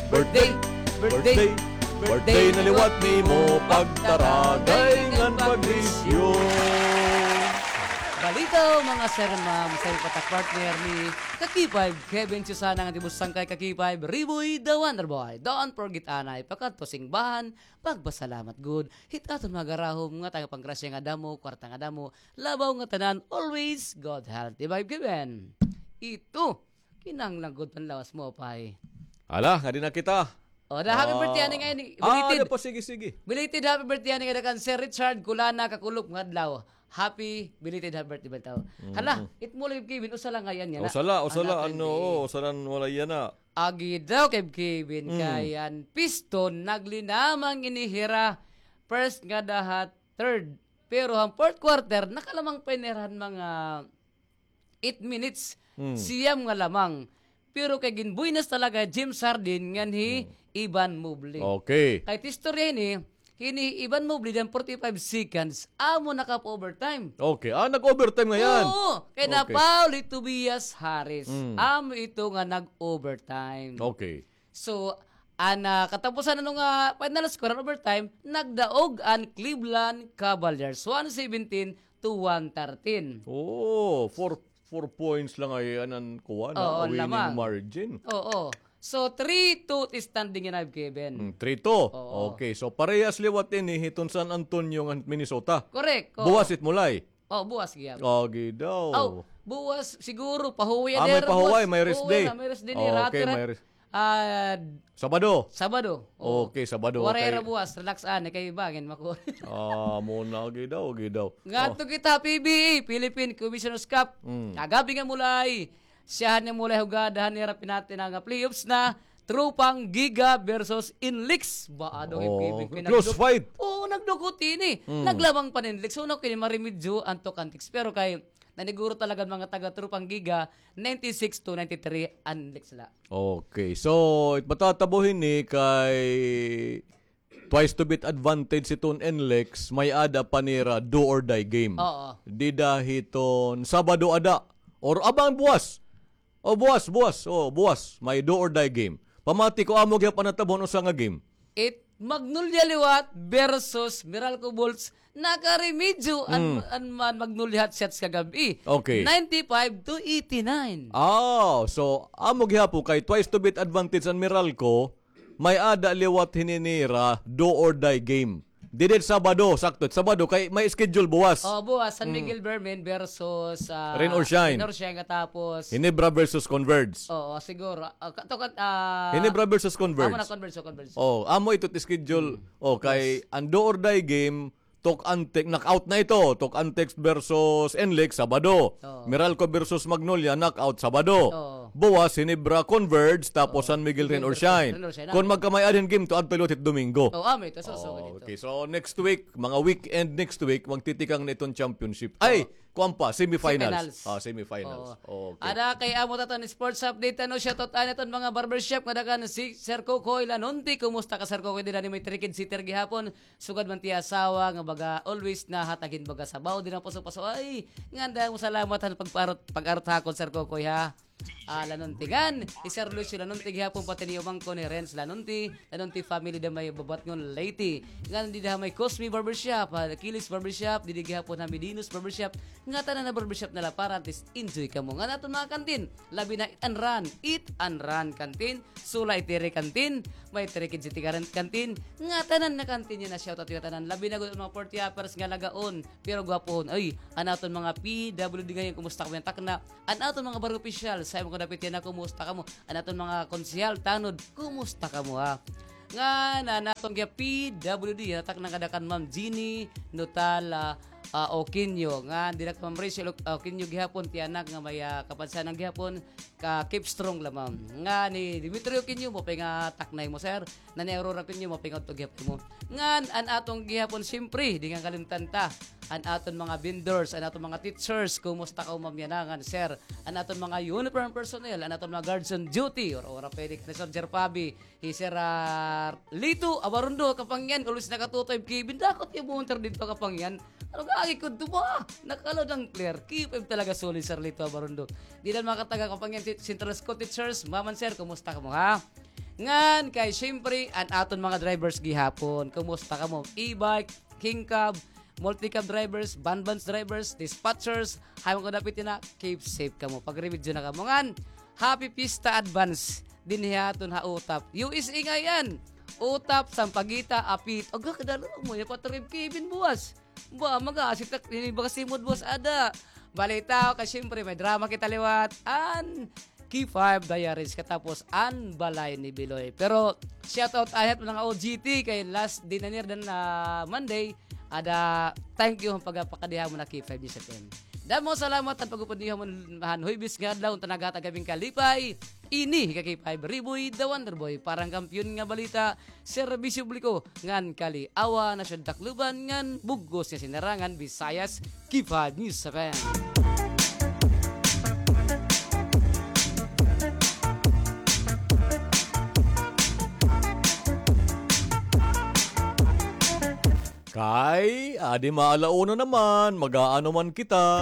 Birthday, birthday, birthday na liwat ni mo pagtaragay ngan paglisyo. Balitaw mga sir and ma'am sa patak partner ni Kakipay Kevin Susana nga tibusang kay Kakipay Riboy the Wonder Boy. Don't forget anay pakat posingbahan pagpasalamat good. Hit aton magarahom nga taga panggrasya nga damo, kwarta nga damo, labaw nga tanan always God healthy vibe Kevin. Ito kinanglang good panlawas mo pay. Ala, nga din na kita. O, na happy birthday ani ngayon. Ano po, sige. Belated happy birthday ani ngayon kan Sir Richard Kulana kakulop nga adlaw. Happy belated happy birthday bitaw. Hala, it mo lang Kevin usala nga yan yan. Usala usalan wala yan na. Agi daw kay Kevin kayan piston naglinamang inihira first nga dahat third. Pero ang fourth quarter nakalamang penerahan mga 8 minutes. Siyam nga lamang. Pero kay ginbuinas talaga Jim Sardin ngan Ivan Mobley. Okay. Kay tistorya ni hini Ivan Mobley dan 45 seconds amo naka-overtime. Okay. Nag-overtime nga yan. Oo. Kay napauli Tobias Harris. Amo ito nga nag-overtime. Okay. So, katapusan na nga final score ang overtime, nagdaog ang Cleveland Cavaliers 117 to 113. Oh, 4 points lang ay anan kuha na winning margin. Oo. So, 3-2 standing in Kevin. 3-2. Okay. So, parehas liwat ini hiton San Antonio ng Minnesota. Correct. Buwas it mulay. Buwas gyud. Okay daw. Buwas siguro pahuwi may pahuwi, may rest day. May rest day ni Okay, may rest. Sabado. Okay, Sabado. Warera buwas, relax kay bagin mako. Muna gidaw. Ngadto kita PBA, Philippine Commissioner's Cup. Kagabi nga mulay. Siyahan niya mulay hugadahan ni rapin natin ang playoffs na Trupang Giga versus Inlix. Close fight. Nagdukot ini. Naglamang pa ni Inlix. So, kini marimedyo anto kantiks. Pero kay naniguro talaga mga taga Trupang Giga 96 to 93 Inlix la. Okay. So, matatabuhin ni kay twice to beat advantage iton Inlix, may ada panira do or die game. Oo. Di dahiton Sabado ada or abang buwas. Buwas. May do or die game. Pamati ko amo gyud panatabon usa nga game. Magnolia Liwat versus Meralco Bulls nakaremedyo an Magnolia Shots kagabi. Okay. 95 to 89. So amo gyapon kay twice to beat advantage an Meralco, may ada liwat hininira do or die game. Didit Sabado, sakto. Sabado kay may schedule buwas. Buwas San Miguel Bermen versus Rain or Shine. Katapos Hinebra versus Converge. Siguro. Hinebra versus Converge. Amo na Converge. Amo ito schedule. Kay ang do or die game Tok Antex, knockout na ito. Tok Antex versus Enlex, Sabado. Meralco versus Magnolia, knockout, Sabado. Buwas, Hinebra, Converge, tapos San Miguel, Rain or Shine. Kung magkamay-adin game to, Adtulutit, Domingo. Ito. Okay, so next week, mga weekend next week, magtitikang na itong championship. Ay, kuwan pa, semifinals. Semifinals. Okay. Ada kay amo taton sports update shoutout anaton mga barbershop kadagan si Sir Kokoy Lanunti. Kumusta ka Sir Kokoy dinani may trikid sitter gihapon. Sugad man ti asawa nga baga always na hatagin baga sabaw din ang paso-paso. Ay, nganda mo salamat han pag-arot hakon Sir Kokoy ha. Lanuntigan, Sir Lucio Lanunti gihapon pati ni Umang ko ni Renz Lanunti family da may babat ngon Leyte. Ngan di da may Cosme Barbershop, Kilis Barbershop, di gihapon ha Medinus Barbershop. Nga tanan na barbershop nila para at least enjoy ka mo. Nga naton mga kantin, labi na Eat and Run kantin, Sulay Tire kantin, may Trikid City kantin. Nga tanan na kantin yan na shoutout yung tanan. Labi na mga 40 uppers nga lagaon, pero gwapohon. Ay, anaton mga PWD ngayon, kumusta ka mo yan takna. Anaton mga bar official, sa mo ko dapit yan na kumusta ka mo. Anaton mga konsyal, tanod, kumusta ka mo ha. Nga na natong kaya PWD, natak na kadakan Ma'am Jeannie Nutala Okinyo nga direct Ma'am Rachel Okinyo gihapon ti anak nga may kapansanan gihapon ka keep strong la ma'am nga ni Dimitri Okinyo mo nga taknay mo sir na ni Aurora Okinyo mo nga to gihapon mo nga an atong gihapon simpre di nga kalimtan ta an aton mga vendors an aton mga teachers kumusta ka mamyanangan sir an aton mga uniform personnel an aton mga guards on duty or pwede na Sir Jerpabi Sir Lito Abarundo kapangyan always nakatutoy Kevin dakot yung munter dito kapangyan ano ka ko ba nakalo ng clear keep talaga solid Sir Lito Abarundo di lang makataga kapangyan Central School teachers maman sir kumusta ka mo ha Ngan kay syempre ang aton mga drivers gihapon. Kumusta ka mo? E-bike, king cab, multi-cab drivers, van-vans drivers, dispatchers, hayong ko dapat na keep safe ka mo. Pag-review na ka mo ngan. Happy Pista Advance din hiyaton ha utap. USA nga yan. Utap, Sampaguita, Apit. Aga kadalo mo ya patrib Kevin buwas. Ba mag-asit ini baga simod buwas ada. Balita ka syempre may drama kita liwat an K5 Diaries katapos an balay ni Biloy. Pero shoutout ayat mga OGT kay last dinner dan Monday ada thank you ang pagpakadiha mo na K5 Discipline. Damo salamat at pagpupundihan mo Huybis nga adlaw tanagata gabing kalipay. Ini kay K5 Riboy the Wonder Boy parang kampiyon nga balita serbisyo publiko ngan kali awa na siya takluban ngan bugos nga sinarangan Visayas K5 News 7. Kay, adi maalauna naman, mag-aano man kita.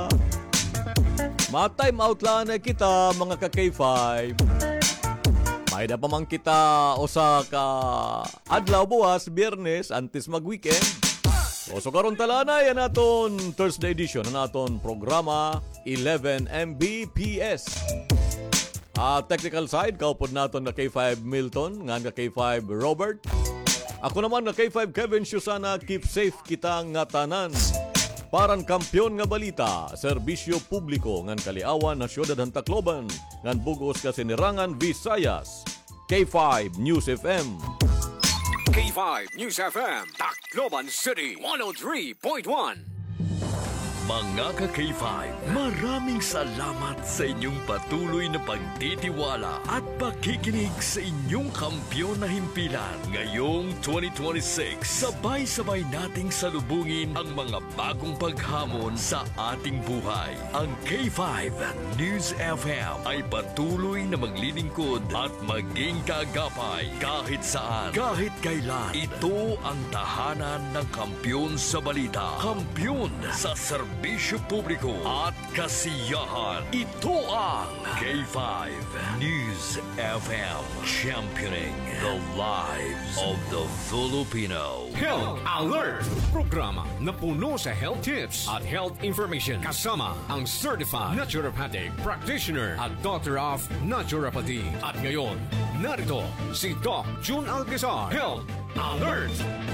Ma-time out lang na kita, mga ka-K5. May na pa man kita o sa adlaw buwas, biyernes, antes mag-weekend. So karon talana, yan naton Thursday edition na naton programa 11 Mbps. Technical side, kaupod naton na K5 Milton, nga K5 Robert. Ako naman na K5 Kevin Susana, keep safe kita nga tanan. Parang kampyon nga balita, serbisyo publiko ngan kaliawan na syudad ng Tacloban, ngan bugos ka sinirangan Visayas. K5 News FM. K5 News FM, Tacloban City, 103.1. Mga ka-K5, maraming salamat sa inyong patuloy na pagtitiwala at pakikinig sa inyong kampyon na himpilan. Ngayong 2026, sabay-sabay nating salubungin ang mga bagong paghamon sa ating buhay. Ang K5 News FM ay patuloy na maglilingkod at maging kagapay kahit saan, kahit kailan. Ito ang tahanan ng kampyon sa balita, kampyon sa serbisyo publiko at kasiyahan. Ito ang K5 News FM, championing the lives of the Filipino. Health Alert! Programa na puno sa health tips at health information kasama ang certified naturopathic practitioner at Doctor of Naturopathy. At ngayon, narito si Doc June Alcazar. Health Alert!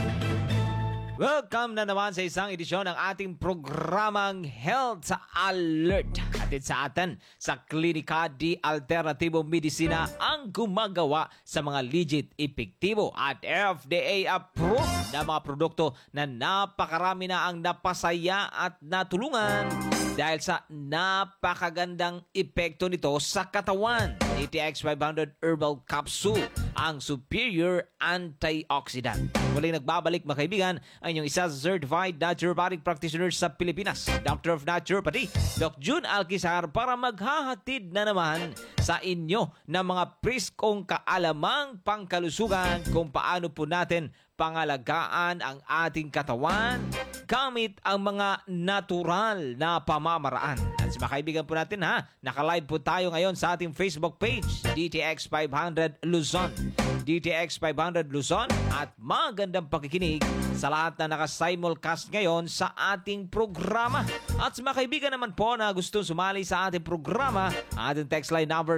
Welcome na naman sa isang edisyon ng ating programang Health Alert. Atid sa atin sa Klinika di Alternatibo Medisina ang gumagawa sa mga legit, epektibo at FDA-approved na mga produkto na napakarami na ang napasaya at natulungan dahil sa napakagandang epekto nito sa katawan. DTX 500 Herbal Capsule, ang superior antioxidant. Muling nagbabalik mga kaibigan ang inyong isa certified naturopathic practitioner sa Pilipinas, Doctor of Naturopathy, Doc June Alcazar, para maghahatid na naman sa inyo ng mga priskong kaalamang pangkalusugan kung paano po natin pangalagaan ang ating katawan gamit ang mga natural na pamamaraan. At sa mga kaibigan po natin nakalive po tayo ngayon sa ating Facebook page, DTX 500 Luzon. DTX 500 Luzon, at magandang pakikinig sa lahat na naka-simulcast ngayon sa ating programa. At sa mga kaibigan naman po na gusto sumali sa ating programa, ating text line number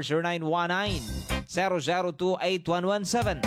0919-0028117,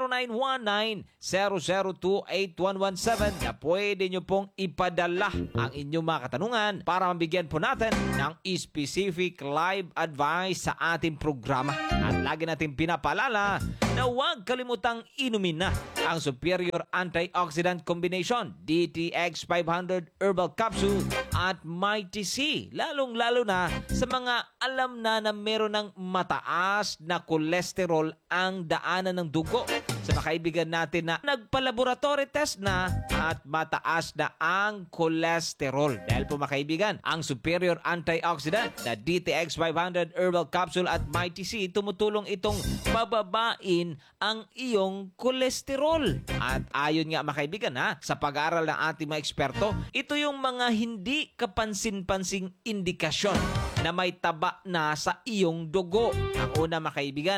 0919-0028117, na pwede nyo pong ipadala ang inyong mga katanungan para mabigyan po natin ng specific live advice sa ating programa. At lagi natin pinapaalala na huwag kalimutang inumin na ang Superior Antioxidant Combination, DTX 500 Herbal Capsule at Mighty C, lalong-lalo na sa mga alam na meron ng mataas na kolesterol ang daanan ng dugo. Sa mga kaibigan natin na nagpa-laboratory test na at mataas na ang kolesterol. Dahil po mga kaibigan, ang Superior Antioxidant na DTX 500 Herbal Capsule at Mighty C, tumutulong itong pababain ang iyong kolesterol. At ayon nga mga kaibigan sa pag-aaral ng ating mga eksperto, ito yung mga hindi kapansin-pansing indikasyon na may taba na sa iyong dugo. Ang una mga kaibigan,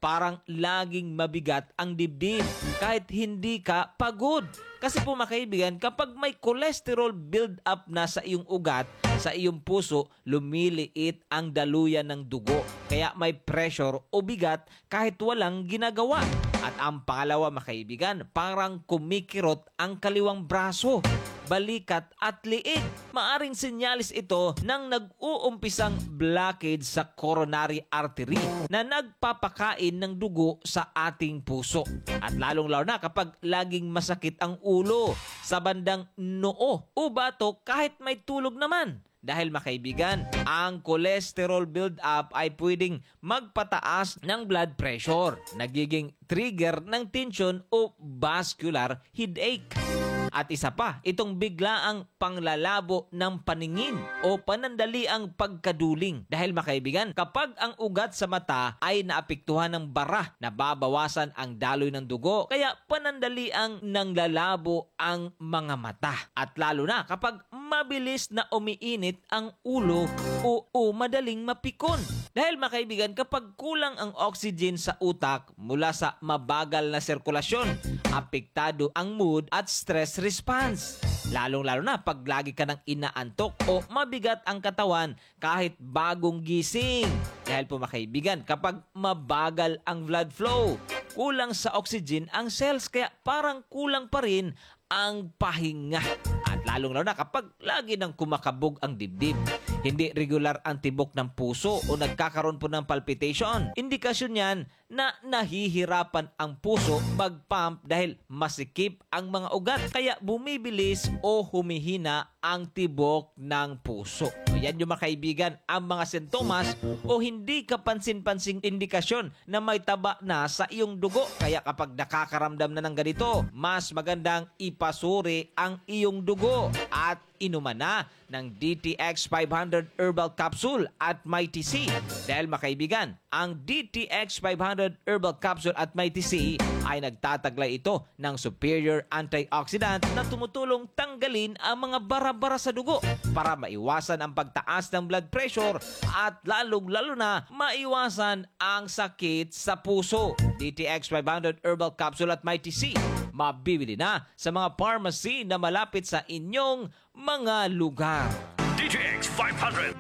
parang laging mabigat ang dibdib kahit hindi ka pagod. Kasi po mga kaibigan, kapag may cholesterol build up na sa iyong ugat, sa iyong puso, lumiliit ang daluyan ng dugo. Kaya may pressure o bigat kahit walang ginagawa. At ang pangalawa mga kaibigan, parang kumikirot ang kaliwang braso, balikat at liig. Maaring senyalis ito ng nag-uumpisang blockage sa coronary artery na nagpapakain ng dugo sa ating puso. At lalong-lalo na kapag laging masakit ang ulo sa bandang noo o batok kahit may tulog naman. Dahil makaibigan, ang cholesterol build-up ay pwedeng magpataas ng blood pressure, nagiging trigger ng tension o vascular headache. At isa pa, itong biglaang panglalabo ng paningin o panandaliang pagkaduling. Dahil makaibigan, kapag ang ugat sa mata ay naapektuhan ng bara, nababawasan ang daloy ng dugo, kaya panandaliang nanglalabo ang mga mata. At lalo na kapag mabilis na umiinit ang ulo o madaling mapikon. Dahil makaibigan, kapag kulang ang oxygen sa utak mula sa mabagal na sirkulasyon, apektado ang mood at stress response. Lalong-lalo na pag lagi ka nang inaantok o mabigat ang katawan kahit bagong gising. Dahil po makaibigan, kapag mabagal ang blood flow, kulang sa oxygen ang cells kaya parang kulang pa rin ang pahinga. At lalong-lalo na kapag lagi nang kumakabog ang dibdib, hindi regular ang tibok ng puso o nagkakaroon po ng palpitation. Indikasyon yan na nahihirapan ang puso mag-pump dahil masikip ang mga ugat kaya bumibilis o humihina ang tibok ng puso. So yan yung mga kaibigan ang mga sintomas o hindi kapansin-pansing indikasyon na may taba na sa iyong dugo. Kaya kapag nakakaramdam na ng ganito, mas magandang ipasuri ang iyong dugo at inuman na ng DTX 500 Herbal Capsule at Mighty C. Dahil makaibigan, ang DTX 500 Herbal Capsule at Mighty C ay nagtataglay ito ng superior antioxidant na tumutulong tanggalin ang mga bara-bara sa dugo para maiwasan ang pagtaas ng blood pressure at lalong-lalo na maiwasan ang sakit sa puso. DTX 500 Herbal Capsule at Mighty C, mabibili na sa mga pharmacy na malapit sa inyong mga lugar. DTX 500.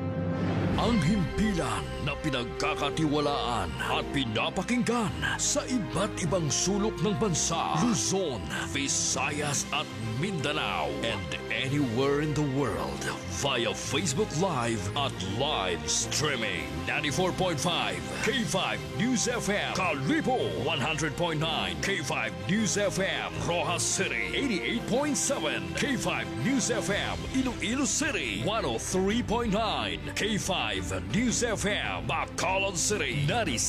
Ang himpilan na pinagkakatiwalaan at pinapakinggan sa iba't ibang sulok ng bansa, Luzon, Visayas at Mindanao, and anywhere in the world via Facebook Live at live streaming. 94.5 K5 News FM, Kalibo 100.9 K5 News FM, Rojas City 88.7 K5 News FM, Iloilo City 103.9 K5 News FM, Bacolod City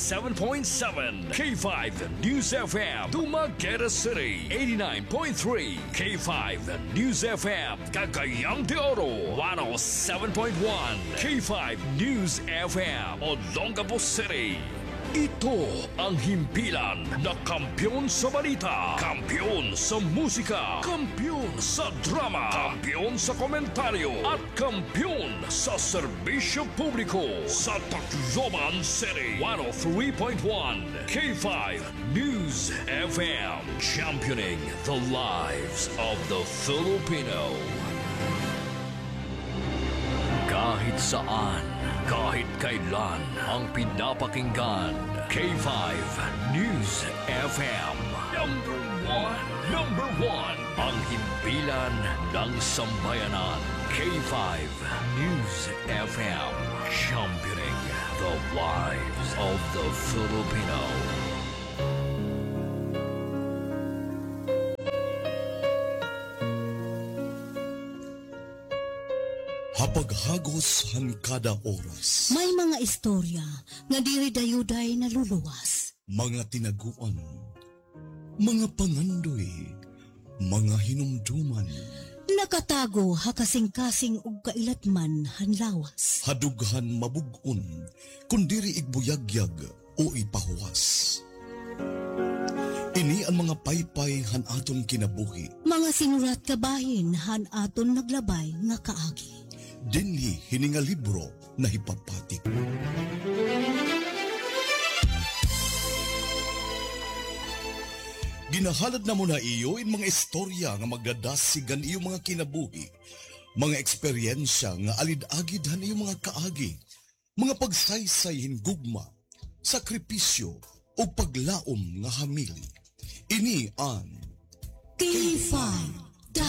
97.7 K5 News FM, Dumaguete City 89.3 K5 News FM, Cagayang de Oro 107.1 K5 News FM, Olongapo City. Ito ang himpilan na kampiyon sa balita, kampiyon sa musika, kampiyon sa drama, kampiyon sa komentaryo, at kampiyon sa serbisyo publiko sa Tacloban City. 103.1 K5 News FM, championing the lives of the Filipino. Kahit saan, kahit kailan, ang pinapakinggan, K5 News FM. Number one, ang himpilan ng sambayanan, K5 News FM, championing the lives of the Filipino. Hapaghagos han kada oras. May mga istorya nga diri dayuday naluluwas. Mga tinaguan, mga pangandoy, mga hinumduman. Nakatago hakasing-kasing ug kailatman hanlawas. Hadughan mabugon, kundiri igbuyagyag o ipahuwas. Ini ang mga paypay han aton kinabuhi. Mga sinurat kabahin han aton naglabay nga kaagi. Dinhi hininga libro na hipapatik. Ginahalad na mo na iyo in mga istorya nga magdadasigan iyo mga kinabuhi, mga eksperyensya nga alid-agidhan iyo mga kaagi, mga pagsaysay hingugma, sakripisyo o paglaom nga hamili. Ini ang K5